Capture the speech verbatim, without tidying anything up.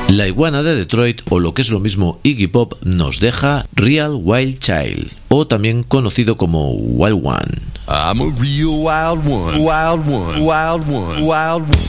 La Iguana de Detroit, o lo que es lo mismo Iggy Pop, nos deja Real Wild Child, o también conocido como Wild One. I'm a real wild one, wild one, wild one, wild one.